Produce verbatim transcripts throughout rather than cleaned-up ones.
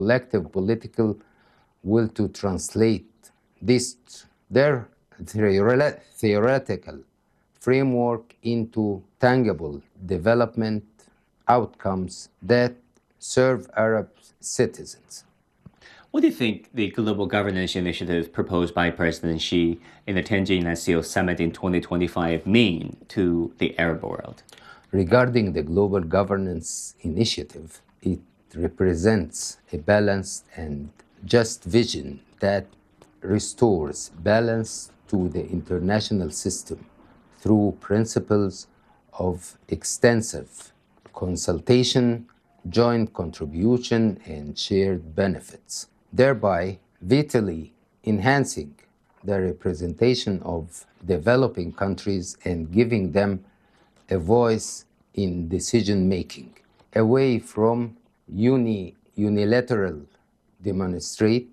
collective political will to translate this, their theore- theoretical framework into tangible development outcomes that serve Arab citizens. What do you think the global governance initiative proposed by President Xi in the Tianjin S C O summit in twenty twenty-five mean to the Arab world? Regarding the global governance initiative, it represents a balanced and just vision that restores balance to the international system through principles of extensive consultation, joint contribution, and shared benefits, thereby vitally enhancing the representation of developing countries and giving them a voice in decision-making, away from uni, unilateral demonstrate.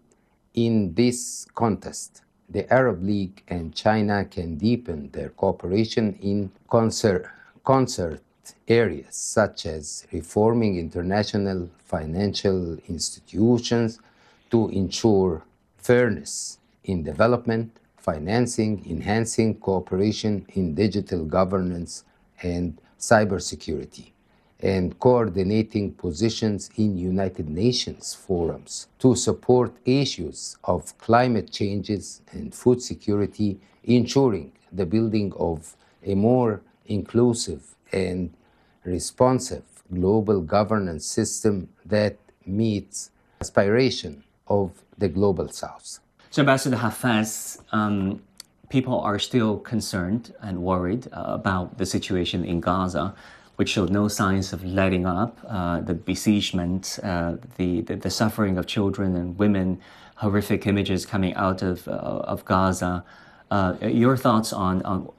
In this contest, the Arab League and China can deepen their cooperation in concert, concert areas such as reforming international financial institutions to ensure fairness in development, financing, enhancing cooperation in digital governance and cybersecurity, and coordinating positions in United Nations forums to support issues of climate changes and food security, ensuring the building of a more inclusive and responsive global governance system that meets aspiration of the global South. So, Ambassador Hafez, um, people are still concerned and worried uh, about the situation in Gaza, which showed no signs of letting up. Uh, the besiegement, uh, the, the the suffering of children and women, horrific images coming out of uh, of Gaza. Uh, your thoughts on on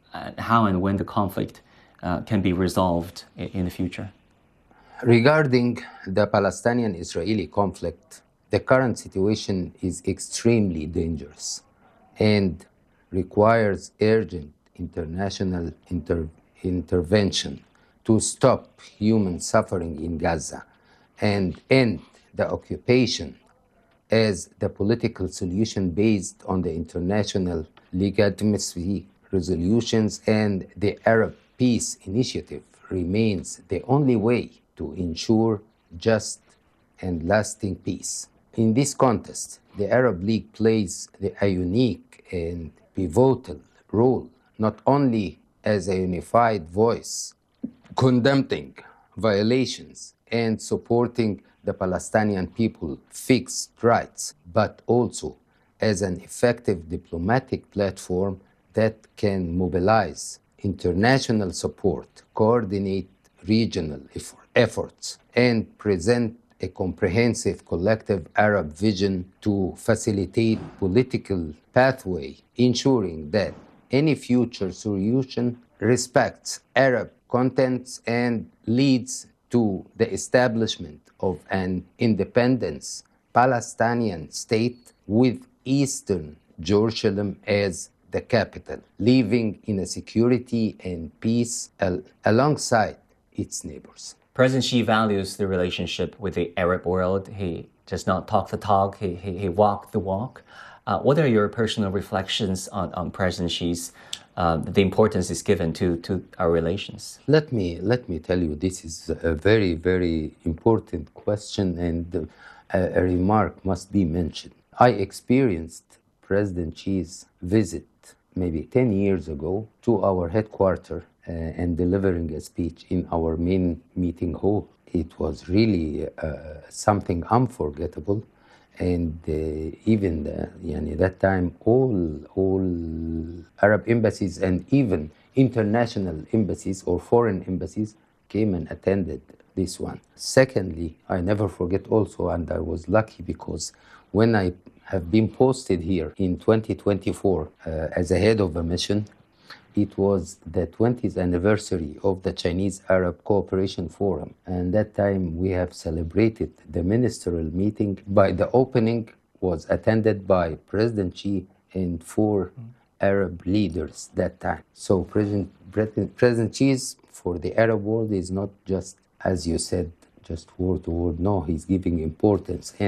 how and when the conflict uh, can be resolved in, in the future? Regarding the Palestinian-Israeli conflict, the current situation is extremely dangerous and requires urgent international inter- intervention to stop human suffering in Gaza and end the occupation as the political solution based on the international legitimacy resolutions and the Arab Peace Initiative remains the only way to ensure just and lasting peace. In this context, the Arab League plays a unique and pivotal role, not only as a unified voice condemning violations and supporting the Palestinian people's fixed rights, but also as an effective diplomatic platform that can mobilize international support, coordinate regional effort, efforts, and present a comprehensive collective Arab vision to facilitate political pathway, ensuring that any future solution respects Arab contents and leads to the establishment of an independent Palestinian state with Eastern Jerusalem as the capital, living in a security and peace al- alongside its neighbors. President Xi values the relationship with the Arab world. He does not talk the talk, he, he, he walk the walk. Uh, what are your personal reflections on, on President Xi's, uh, the importance is given to, to our relations? Let me, let me tell you, this is a very, very important question, and a, a remark must be mentioned. I experienced President Xi's visit maybe ten years ago to our headquarters uh, and delivering a speech in our main meeting hall. It was really uh, something unforgettable. And uh, even the, yani, that time, all, all Arab embassies and even international embassies or foreign embassies came and attended this one. Secondly, I never forget also, and I was lucky because when I have been posted here in twenty twenty-four uh, as a head of a mission, it was the twentieth anniversary of the Chinese Arab Cooperation Forum. And that time we have celebrated the ministerial meeting. By the opening was attended by President Xi and four mm. Arab leaders that time. So President, President Xi's for the Arab world is not just, as you said, just word to word. No, he's giving importance. And